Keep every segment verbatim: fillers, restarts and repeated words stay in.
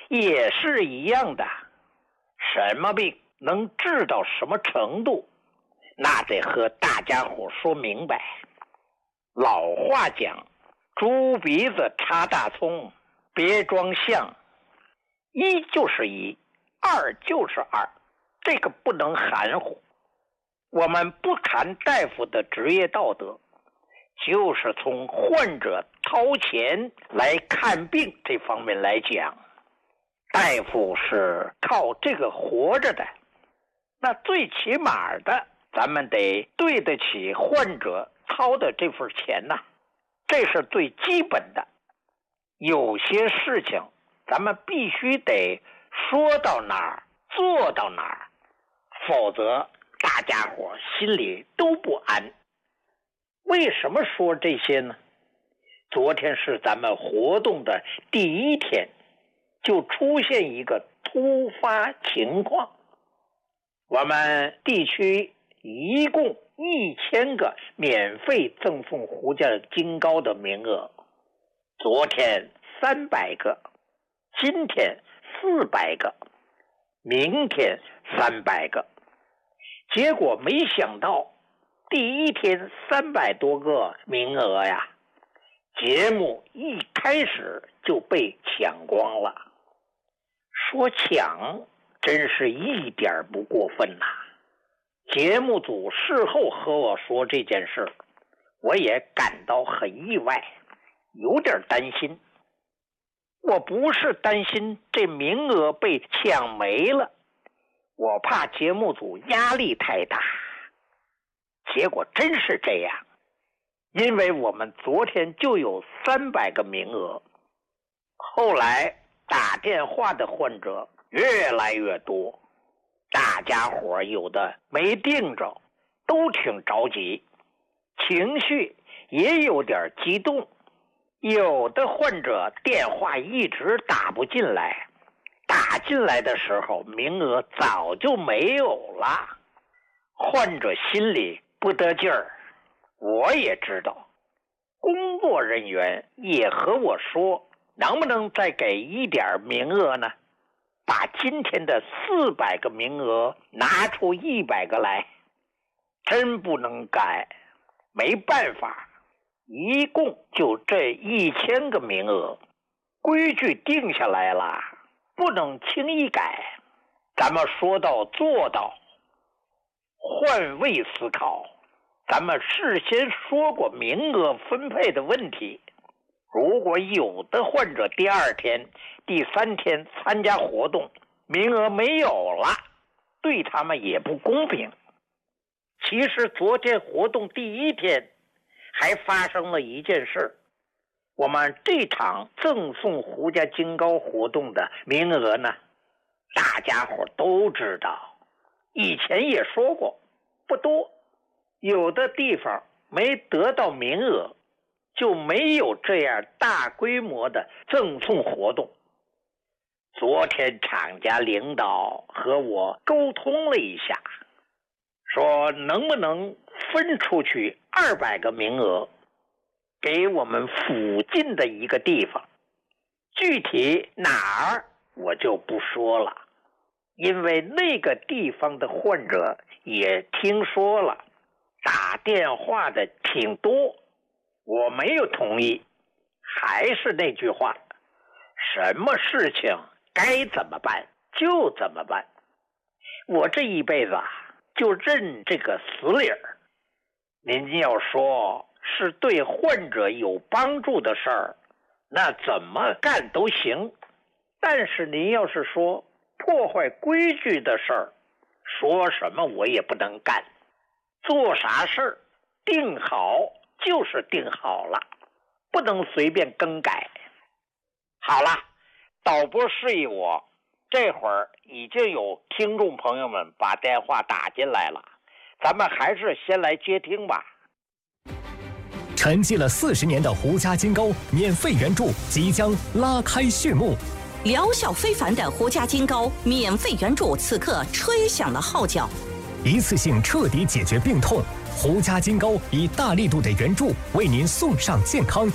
也是一样的。什么病能治到什么程度，那得和大家伙说明白。老话讲，猪鼻子插大葱，别装象。一就是一，二就是二，这个不能含糊。我们不谈大夫的职业道德，就是从患者掏钱来看病这方面来讲，大夫是靠这个活着的。那最起码的，咱们得对得起患者掏的这份钱呐，这是最基本的。有些事情咱们必须得说到哪儿做到哪儿，否则大家伙心里都不安。为什么说这些呢？昨天是咱们活动的第一天，就出现一个突发情况。我们地区一共一千个免费赠送胡家金膏的名额，昨天三百个，今天四百个，明天三百个。结果没想到第一天三百多个名额呀，节目一开始就被抢光了。说抢真是一点不过分呐、啊！节目组事后和我说这件事，我也感到很意外，有点担心。我不是担心这名额被抢没了，我怕节目组压力太大。结果真是这样，因为我们昨天就有三百个名额，后来打电话的患者越来越多，大家伙有的没定着，都挺着急，情绪也有点激动。有的患者电话一直打不进来，打进来的时候名额早就没有了，患者心里不得劲儿。我也知道，工作人员也和我说，能不能再给一点名额呢？把今天的四百个名额拿出一百个来，真不能改，没办法，一共就这一千个名额，规矩定下来了，不能轻易改。咱们说到做到，换位思考，咱们事先说过名额分配的问题。如果有的患者第二天、第三天参加活动，名额没有了，对他们也不公平。其实昨天活动第一天还发生了一件事，我们这场赠送胡家金膏活动的名额呢，大家伙都知道，以前也说过，不多，有的地方没得到名额，就没有这样大规模的赠送活动。昨天厂家领导和我沟通了一下，说能不能分出去二百个名额给我们附近的一个地方，具体哪儿我就不说了，因为那个地方的患者也听说了，打电话的挺多，我没有同意。还是那句话，什么事情该怎么办就怎么办。我这一辈子啊，就认这个死理儿。您要说是对患者有帮助的事儿，那怎么干都行。但是您要是说破坏规矩的事儿，说什么我也不能干。做啥事儿定好就是定好了，不能随便更改。好了，导播示意我，这会儿已经有听众朋友们把电话打进来了，咱们还是先来接听吧。 沉寂了四十年的胡家金膏免费援助即将拉开序幕， 疗效非凡的胡家金膏免费援助此刻吹响了号角， 一次性彻底解决病痛。胡家金膏以大力度的援助为您送上健康。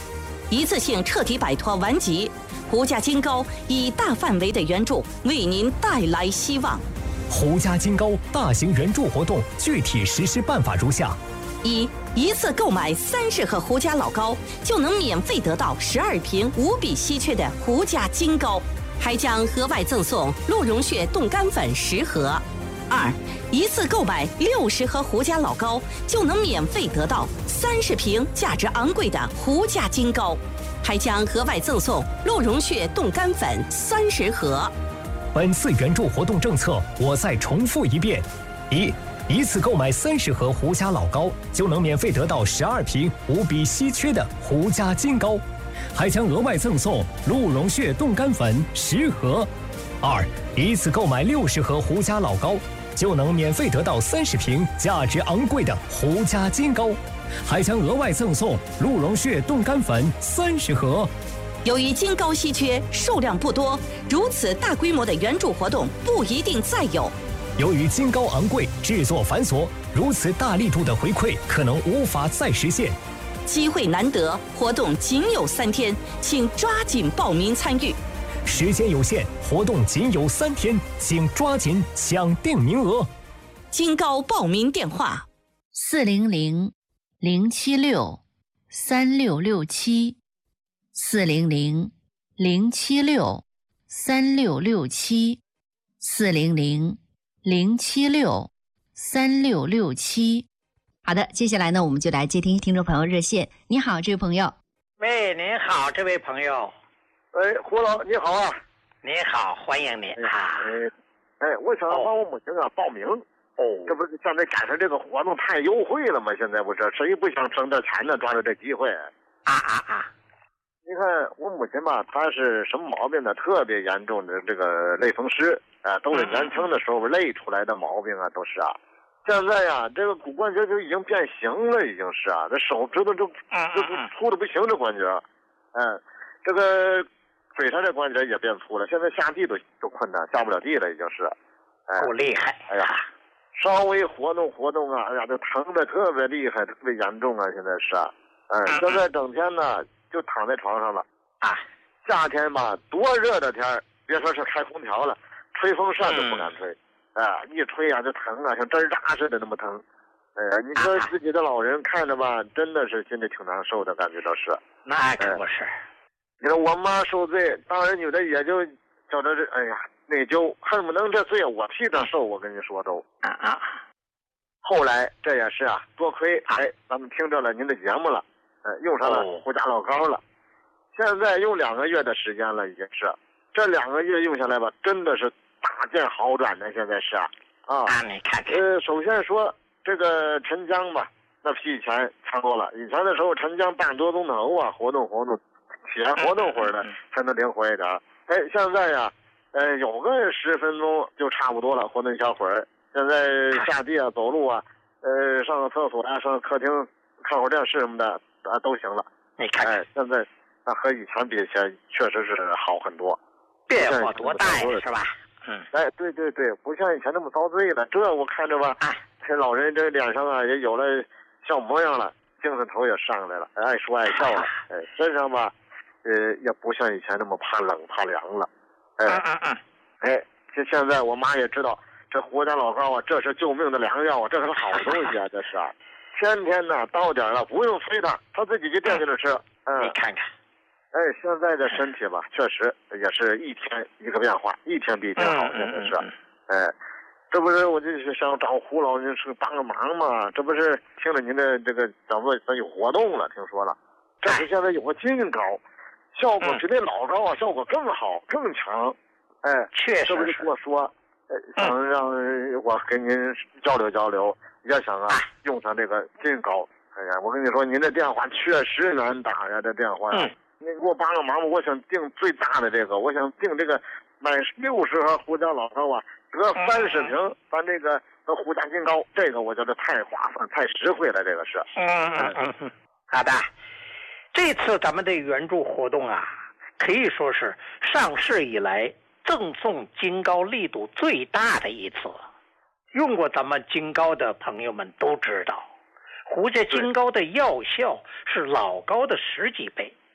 一次性彻底摆脱顽疾。胡家金高以大范围的援助为您带来希望。 胡家金高大型援助活动具体实施办法如下： 一、一次购买三十盒胡家老高，就能免费得到十二瓶无比稀缺的胡家金高，还将额外赠送鹿茸血冻干粉十盒。二、一次购买六十盒胡家老高，就能免费得到三十瓶价值昂贵的胡家金高，还将额外赠送鹿茸血冻干粉三十盒。 本次援助活动政策，我再重复一遍：一、一次购买三十盒胡家老高，就能免费得到十二瓶无比稀缺的胡家金高，还将额外赠送鹿茸血冻干粉十盒。二、一次购买六十盒胡家老高，就能免费得到三十瓶价值昂贵的胡家金高，还将额外赠送鹿茸血冻干粉三十盒。 由于金高稀缺，数量不多，如此大规模的援助活动不一定再有。 由于金高昂贵，制作繁琐，如此大力度的回馈可能无法再实现。 机会难得，活动仅有三天，请抓紧报名参与。 时间有限，活动仅有三天，请抓紧抢定名额。 金高报名电话： 四零零零七六三六六七，四零零零七六三六六七，四零零零七六三六六七。好的，接下来呢，我们就来接听听众朋友热线。你好，这位朋友。 喂，您好，这位朋友。 哎，胡老，你好啊！ 您好，欢迎您啊！ 哎，哎，我想帮我母亲啊报名。哦，这不是现在赶上这个活动太优惠了吗？现在不是谁不想挣点钱呢？抓住这机会。 啊啊啊！ 你看我母亲吧，她是什么毛病呢？特别严重的这个类风湿啊、呃，都是年轻的时候累出来的毛病啊，都是啊。现在呀、啊，这个骨关节就已经变形了，已经是啊，这手指头就就粗的不行，这关节，嗯，这个。腿上这关节也变粗了，现在下地都都困难，下不了地了，已经是。 哎，够厉害！ 哎呀，稍微活动活动啊，哎呀，这疼的特别厉害，特别严重啊，现在是。嗯，现在整天呢就躺在床上了啊。夏天吧，多热的天，别说是开空调了，吹风扇都不敢吹。哎、嗯，一吹啊就疼啊，像针扎似的那么疼。哎呀，你说自己的老人看着吧，真的是心里挺难受的，感觉到是。 那可不是。哎， 你说我妈受罪，当儿女的也就叫这这，哎呀，内疚，恨不能这罪我替她受。我跟你说都啊啊！后来这也是啊，多亏哎，咱们听着了您的节目了，呃，用上了胡家老高了。现在用两个月的时间了，已经是这两个月用下来吧，真的是大见好转的。现在是啊啊， 你看看， 呃，首先说这个陈江吧，那比以前强多了。以前的时候，陈江半多钟头啊，活动活动。起来活动会儿的才能灵活一点。哎，现在呀，呃，有个十分钟就差不多了，活动一小会儿。现在下地啊，走路啊，呃，上个厕所啊，上客厅看会儿电视什么的啊，都行了。 你看， 哎，现在那和以前比起来，确实是好很多， 变化多大呀，是吧？嗯， 哎，对对对，不像以前那么遭罪了。这我看着吧，这老人这脸上啊也有了笑模样了，精神头也上来了，爱说爱笑了。哎，身上吧。呃，也不像以前那么怕冷怕凉了，哎， 嗯嗯哎，这现在我妈也知道，这胡家老高啊，这是救命的良药啊，这是好东西啊，这是啊，天天呢到点了不用催他，他自己就惦记着吃，嗯， 你看看， 哎，现在的身体吧，确实也是一天一个变化，一天比一天好，现在是，哎，这不是我就是想找胡老您是帮个忙嘛，这不是听了您的这个讲座咱有活动了，听说了，这是现在有个金高。效果比那老高啊，效果更好更强，哎， 确实， 这不是跟我说，呃，想让我跟您交流交流，也想啊用上这个金高。哎呀，我跟你说，您的电话确实难打呀，这电话呀，你给我帮个忙吧，我想订最大的这个，我想订这个买六十盒胡家老高啊，得三十瓶，咱这个胡家金高，这个我觉得太划算太实惠了，这个是。 嗯嗯嗯嗯，好的。这次咱们的援助活动啊，可以说是上市以来赠送金高力度最大的一次。用过咱们金高的朋友们都知道，胡家金高的药效是老高的十几倍，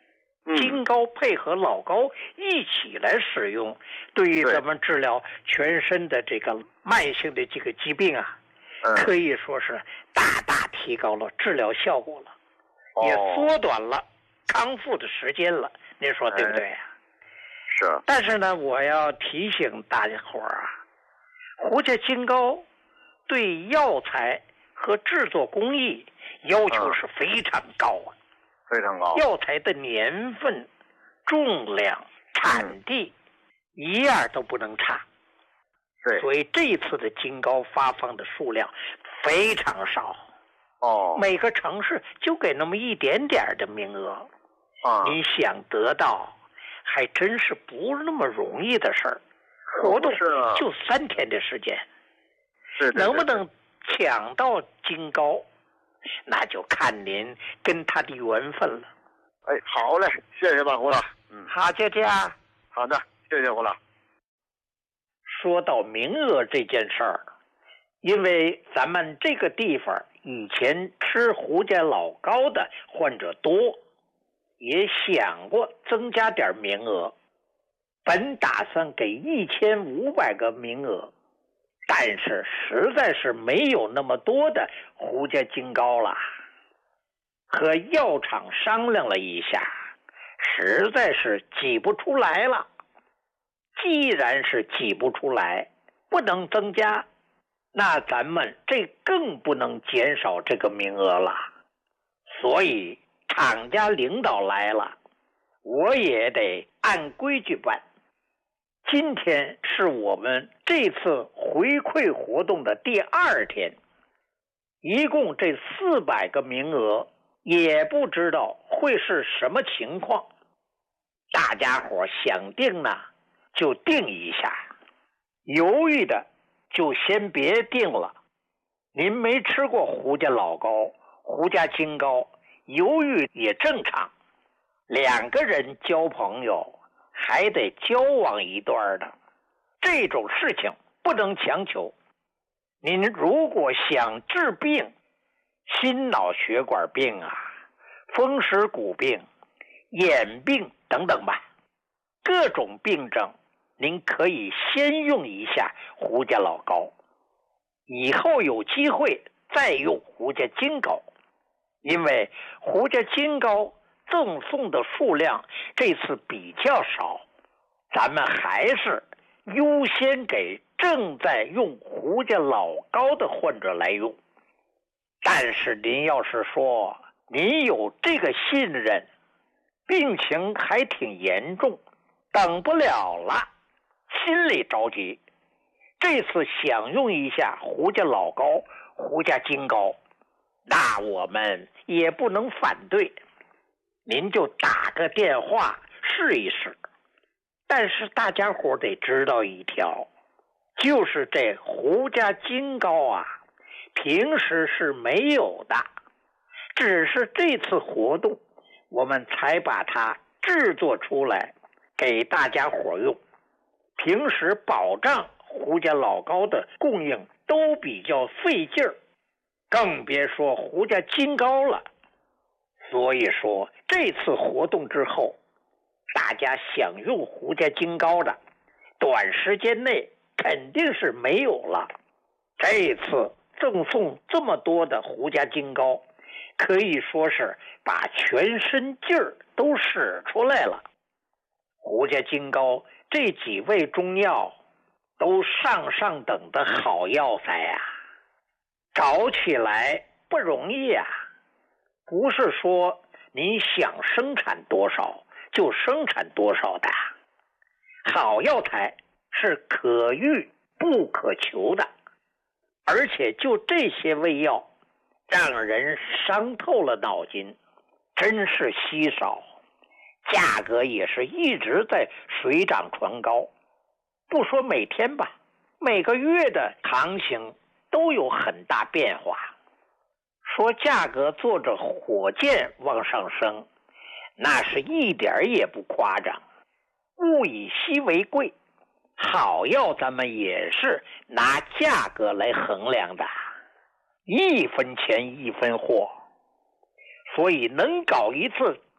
金膏配合老膏一起来使用，嗯、对于咱们治疗全身的这个慢性的这个疾病啊，嗯、可以说是大大提高了治疗效果了，哦、也缩短了康复的时间了。您说对不对呀、啊？ 是。 但是呢，我要提醒大家伙儿啊，胡家金膏对药材和制作工艺要求是非常高啊。嗯非常高， 药材的年份、重量、产地、嗯、一样都不能差。 对， 所以这一次的金膏发放的数量非常少。 哦， 每个城市就给那么一点点的名额。 啊， 你想得到，还真是不那么容易的事儿。活动就三天的时间， 是能不能抢到金膏？那就看您跟他的缘分了。 哎，好嘞，谢谢吧，胡老。 嗯，好，就这样。 好的，谢谢胡老。 说到名额这件事儿，因为咱们这个地方以前吃胡家老膏的患者多，也想过增加点名额，本打算给一千五百个名额。但是实在是没有那么多的胡家金膏了，和药厂商量了一下，实在是挤不出来了。既然是挤不出来，不能增加，那咱们这更不能减少这个名额了。所以厂家领导来了，我也得按规矩办。今天是我们这次回馈活动的第二天，一共这四百个名额，也不知道会是什么情况。大家伙想定呢，就定一下；犹豫的就先别定了。您没吃过胡家老膏、胡家金膏，犹豫也正常。两个人交朋友，还得交往一段的，这种事情不能强求。您如果想治病，心脑血管病啊、风湿骨病、眼病等等吧，各种病症，您可以先用一下胡家老膏，以后有机会再用胡家金膏，因为胡家金膏赠送的数量这次比较少，咱们还是优先给正在用胡家老膏的患者来用。但是您要是说您有这个信任，病情还挺严重，等不了了，心里着急，这次想用一下胡家老膏、胡家金膏，那我们也不能反对，您就打个电话试一试。但是大家伙得知道一条，就是这胡家金膏啊，平时是没有的，只是这次活动我们才把它制作出来给大家伙用。平时保障胡家老膏的供应都比较费劲儿，更别说胡家金膏了。所以说这次活动之后，大家想用胡家金膏的，短时间内肯定是没有了。这次赠送这么多的胡家金膏，可以说是把全身劲儿都使出来了。胡家金膏这几味中药都上上等的好药材呀、啊，找起来不容易呀、啊。不是说你想生产多少就生产多少的，好药材是可遇不可求的，而且就这些味药让人伤透了脑筋，真是稀少，价格也是一直在水涨船高。不说每天吧，每个月的行情都有很大变化。说价格坐着火箭往上升，那是一点也不夸张。物以稀为贵，好药咱们也是拿价格来衡量的，一分钱一分货。所以能搞一次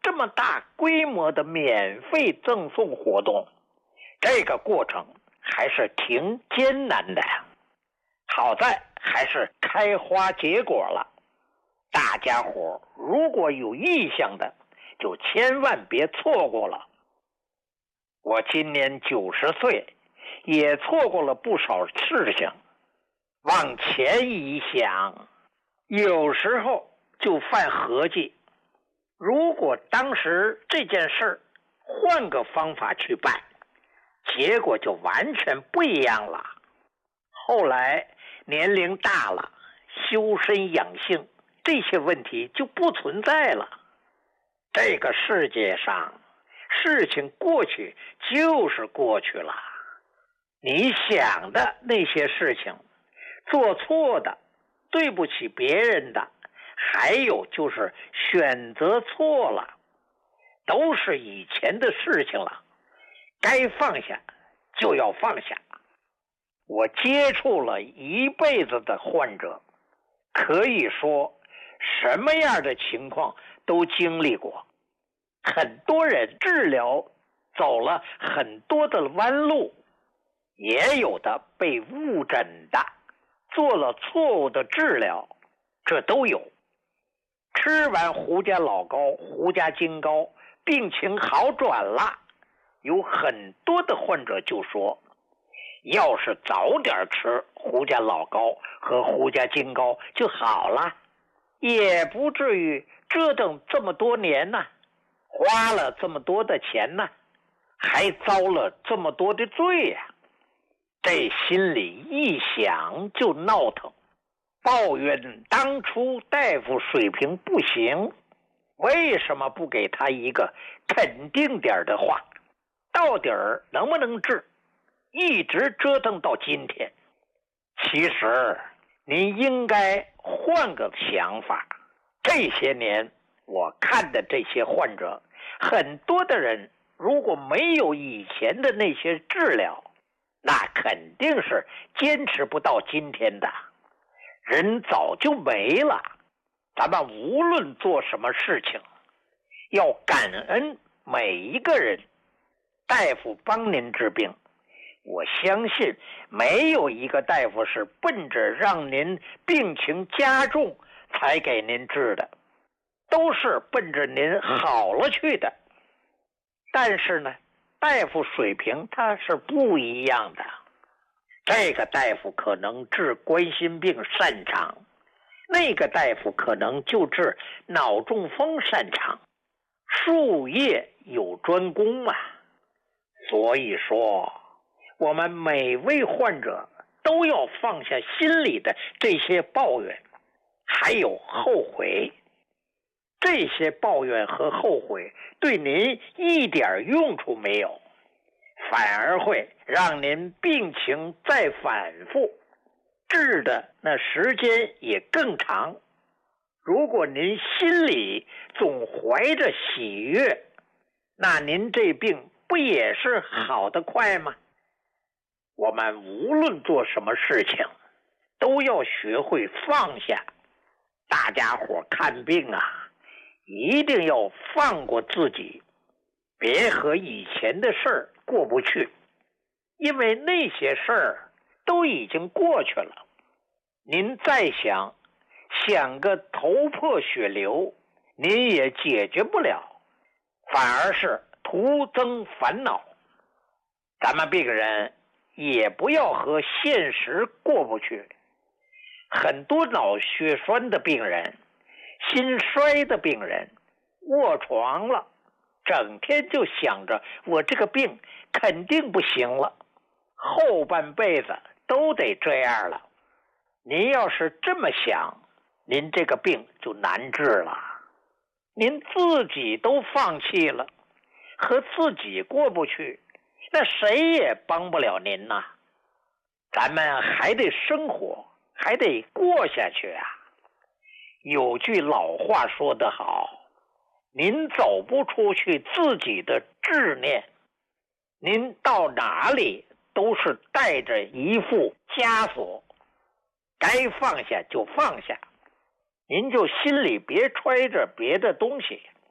这么大规模的免费赠送活动，这个过程还是挺艰难的。好在还是开花结果了。大家伙如果有意向的，就千万别错过了。我今年九十岁，也错过了不少事情。往前一想，有时候就犯合计，如果当时这件事换个方法去办，结果就完全不一样了。后来年龄大了，修身养性这些问题就不存在了。这个世界上，事情过去就是过去了。你想的那些事情，做错的，对不起别人的，还有就是选择错了，都是以前的事情了，该放下就要放下。我接触了一辈子的患者，可以说什么样的情况都经历过。很多人治疗走了很多的弯路，也有的被误诊的，做了错误的治疗，这都有。吃完胡家老膏、胡家金膏，病情好转了，有很多的患者就说，要是早点吃胡家老膏和胡家金膏就好了，也不至于折腾这么多年呢，花了这么多的钱呢，还遭了这么多的罪呀、啊。这心里一想就闹腾，抱怨当初大夫水平不行，为什么不给他一个肯定点的话，到底儿能不能治，一直折腾到今天。其实您应该换个想法，这些年我看的这些患者，很多的人如果没有以前的那些治疗，那肯定是坚持不到今天的，人早就没了。咱们无论做什么事情，要感恩每一个人。大夫帮您治病，我相信没有一个大夫是奔着让您病情加重才给您治的，都是奔着您好了去的。但是呢，大夫水平他是不一样的，这个大夫可能治冠心病擅长，那个大夫可能就治脑中风擅长，术业有专攻啊。所以说，我们每位患者都要放下心里的这些抱怨，还有后悔。这些抱怨和后悔对您一点用处没有，反而会让您病情再反复，治的那时间也更长。如果您心里总怀着喜悦，那您这病不也是好得快吗？我们无论做什么事情，都要学会放下。大家伙看病啊，一定要放过自己，别和以前的事儿过不去，因为那些事儿都已经过去了。您再想想个头破血流，您也解决不了，反而是徒增烦恼。咱们病人也不要和现实过不去。很多脑血栓的病人、心衰的病人卧床了，整天就想着我这个病肯定不行了，后半辈子都得这样了。您要是这么想，您这个病就难治了。您自己都放弃了，和自己过不去，那谁也帮不了您呐。咱们还得生活，还得过下去啊。有句老话说得好，您走不出去自己的执念，您到哪里都是带着一副枷锁，该放下就放下，您就心里别揣着别的东西，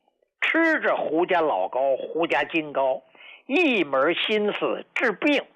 吃着胡家老膏、胡家金膏，一门心思治病。